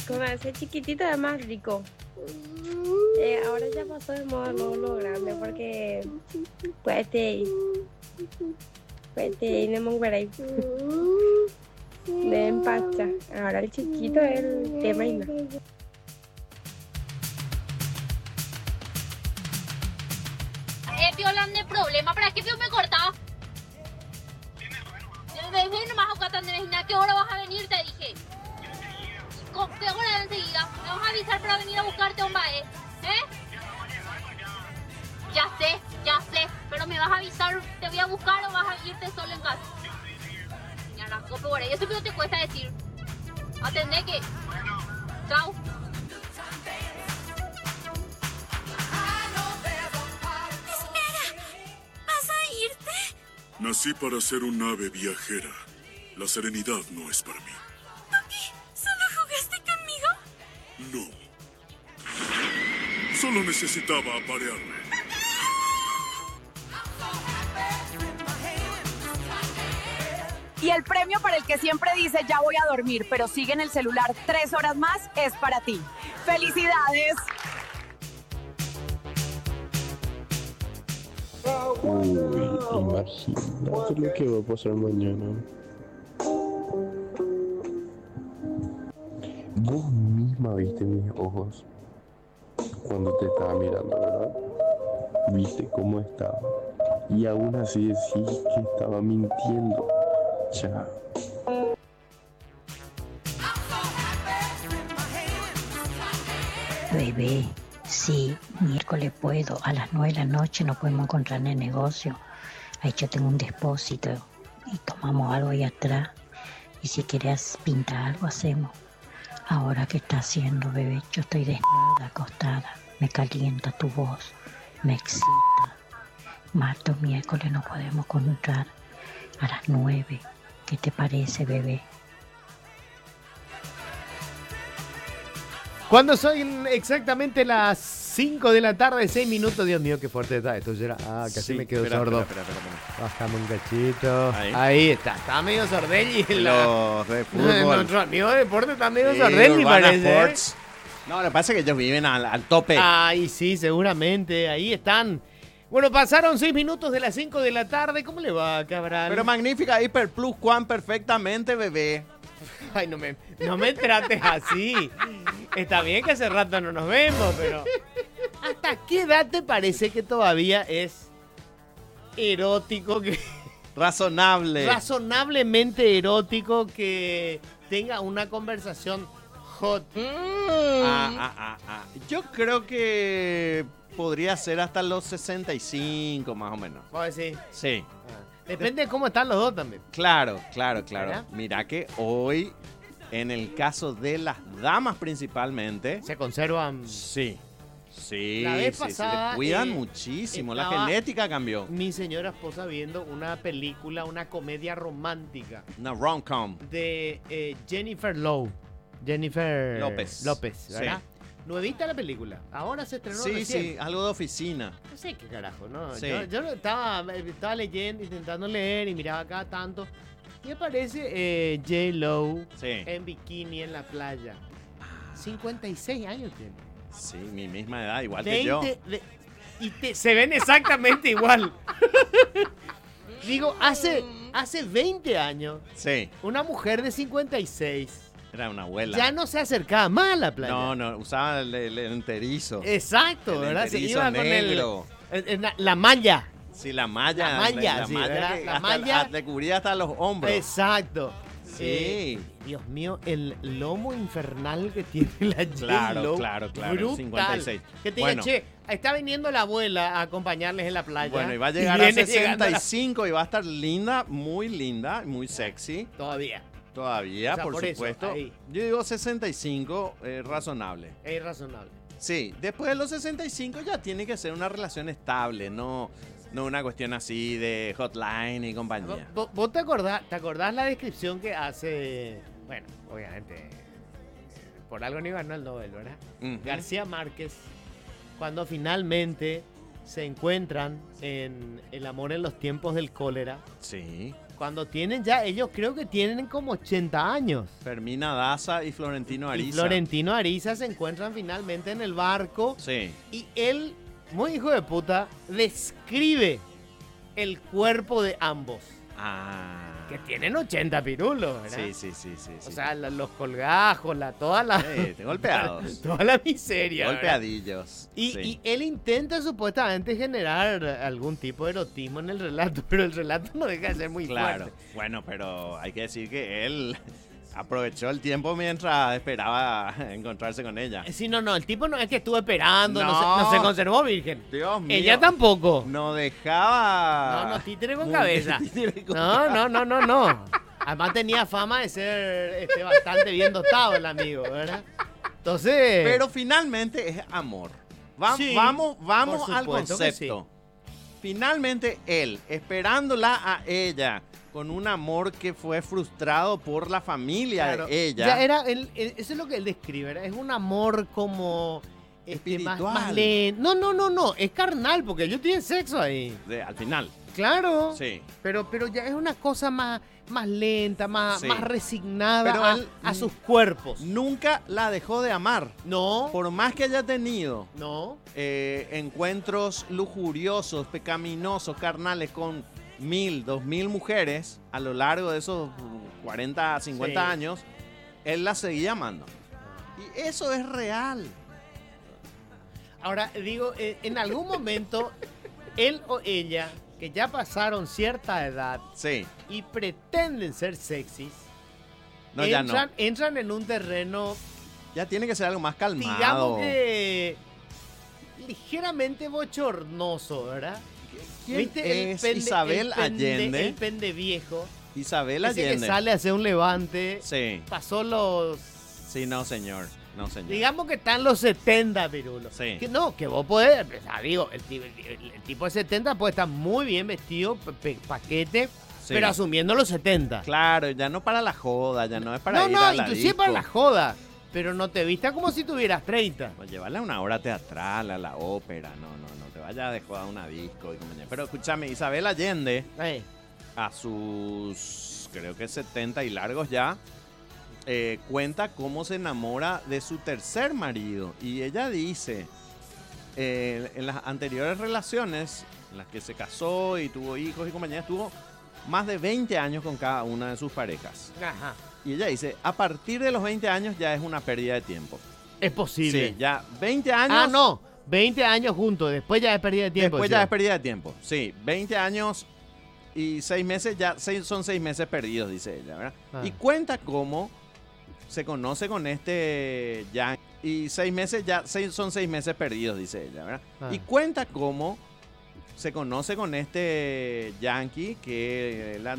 Cuando ese chiquitito es más rico. Ahora ya pasó de moda lo grande porque puede ir mongueray de empacha. Ahora el chiquito es el tema y no. Violando el problema, ¿para qué me cortaba? Ven nomás acá también, ¿a qué hora vas a venir? Te dije. ¿Qué hora enseguida? ¿Me vas a avisar para venir a buscarte un bae? Ya sé, pero me vas a avisar, ¿te voy a buscar o vas a irte solo en casa? Ya la cope, bueno, eso no te cuesta decir. Atendé que. Chao. Nací para ser un ave viajera. La serenidad no es para mí. ¿Papi, solo jugaste conmigo? No. Solo necesitaba aparearme. Y el premio para el que siempre dice ya voy a dormir, pero sigue en el celular 3 horas más, es para ti. ¡Felicidades! Uy, imagínate lo que va a pasar mañana. Vos misma viste mis ojos cuando te estaba mirando, ¿verdad? Viste cómo estaba. Y aún así decís que estaba mintiendo. Ya. Bebé, sí, miércoles puedo. A las 9 de la noche nos podemos encontrar en el negocio. Ahí yo tengo un depósito y tomamos algo ahí atrás. Y si quieres pintar algo, hacemos. Ahora, ¿qué está haciendo, bebé? Yo estoy desnuda, acostada. Me calienta tu voz. Me excita. Martes o miércoles nos podemos encontrar a las 9. ¿Qué te parece, bebé? Cuando son exactamente las 5 de la tarde, 6 minutos, Dios mío, qué fuerte está esto. Casi Sí, me quedo espera, sordo. espera. Bajamos un cachito. Ahí. Ahí está medio sordelli. Los de fútbol. Nuestro amigo de deporte está medio Sí, sordelli, Urbana parece. Sports. No, lo que pasa es que ellos viven al tope. Ay, sí, seguramente. Ahí están. Bueno, pasaron 6 minutos de las 5 de la tarde. ¿Cómo le va, Cabral? Pero magnífica Hiper Plus Juan perfectamente, bebé. Ay, no me trates así. Está bien que hace rato no nos vemos, pero ¿hasta qué edad te parece que todavía es erótico, razonablemente erótico que tenga una conversación hot? Yo creo que podría ser hasta los 65, más o menos. ¿Vos decís? Sí. Depende de cómo están los dos también. Claro. ¿Verdad? Mira que hoy, en el caso de las damas principalmente, Se conservan. sí, La vez se pasada, le cuidan muchísimo. La estaba genética cambió. Mi señora esposa viendo una película, una comedia romántica Una rom-com. de Jennifer López, López. ¿verdad? Nuevita la película. Ahora se estrenó Sí, recién. sí, algo de oficina. No sé qué carajo, ¿no? Sí. Yo estaba leyendo, intentando leer y miraba acá tanto. Y aparece J-Lo Sí. en bikini en la playa. 56 años tiene. Sí, mi misma edad, igual que yo. Se ven exactamente igual. Digo, hace 20 años, Sí, una mujer de 56 era una abuela. ya no se acercaba más a la playa. No, usaba el enterizo. Exacto, El ¿verdad? Se enterizo iba con negro. la malla. Sí, la malla. La malla, sí, ¿verdad? que La hasta- malla. le cubría hasta los hombros. Exacto. Sí. Dios mío, el lomo infernal que tiene la Claro, J-Lo. claro, Brutal. 56. Que te diga, Bueno. che, está viniendo la abuela a acompañarles en la playa. Bueno, y va a llegar a viene llegando 65 y va a estar linda, muy sexy. Todavía. Todavía, O sea, por por eso, supuesto. ahí. Yo digo 65, razonable. Es irrazonable. Sí, después de los 65 ya tiene que ser una relación estable, no una cuestión así de hotline y compañía. ¿Vos te acordás la descripción que hace? Bueno, obviamente, por algo ni ganó el Nobel, ¿verdad? Ujú. García Márquez, cuando finalmente se encuentran en El amor en los tiempos del cólera, Sí. Cuando tienen ya, ellos creo que tienen como 80 años. Fermina Daza y Florentino Ariza. Y Florentino Ariza se encuentran finalmente en el barco. Sí. Y él, muy hijo de puta, describe el cuerpo de ambos. Ah. Que tienen 80 pirulos, ¿verdad? Sí. O sea, los colgajos, toda la... golpeados. Toda la miseria. Golpeadillos. Y él intenta supuestamente generar algún tipo de erotismo en el relato, pero el relato no deja de ser muy fuerte. Bueno, pero hay que decir que él aprovechó el tiempo mientras esperaba encontrarse con ella. Sí, no, el tipo no es que estuvo esperando, No. no se conservó virgen. Dios mío. Ella tampoco. No dejaba... No, títere con cabeza. No. Además tenía fama de ser bastante bien dotado el amigo, ¿verdad? Entonces... Pero finalmente es amor. Sí, vamos por al supuesto que concepto. Finalmente él, esperándola a ella, con un amor que fue frustrado por la familia de ella. Ya era, eso es lo que él describe, ¿verdad? Es un amor como... espiritual. Más lento. No, es carnal, porque ellos tienen sexo ahí. Al final. Claro. Sí. Pero ya es una cosa más lenta, más resignada Pero él a sus cuerpos. Nunca la dejó de amar. No. Por más que haya tenido encuentros lujuriosos, pecaminosos, carnales con 1000, 2000 mujeres a lo largo de esos 40, 50 años, él la seguía amando. Y eso es real. Ahora, digo, en algún momento, él o ella, que ya pasaron cierta edad y pretenden ser sexys, entran en un terreno... Ya tiene que ser algo más calmado. Digamos que ligeramente bochornoso, ¿verdad? ¿Quién ¿Viste? es Isabel Allende? El pende viejo. Isabel Ese Allende. que sale a hacer un levante. Sí. Pasó los... Sí, no señor. Digamos que están los 70, pirulo. Sí. Que vos podés... O sea, digo, el tipo de 70 puede estar muy bien vestido, paquete, pero asumiendo los 70. Claro, ya no para la joda, ya no es para ir a la inclusive disco. para la joda. Pero no te vistas como si tuvieras 30. Pues llevarla a una obra teatral, a la ópera, no te vayas de joda a una disco. Pero escúchame, Isabel Allende, a sus, creo que 70 y largos ya, cuenta cómo se enamora de su tercer marido. Y ella dice, en las anteriores relaciones, en las que se casó y tuvo hijos y compañía, estuvo más de 20 años con cada una de sus parejas. Ajá. Y ella dice, a partir de los 20 años ya es una pérdida de tiempo. Es posible. Sí, ya 20 años... 20 años juntos, después ya es pérdida de tiempo. Después ya es pérdida de tiempo, sí. 20 años y 6 meses, ya son 6 meses perdidos, dice ella, ¿verdad? Y cuenta cómo se conoce con este Yankee. Y 6 meses, ya son 6 meses perdidos, dice ella, ¿verdad? Y cuenta cómo se conoce con este Yankee que la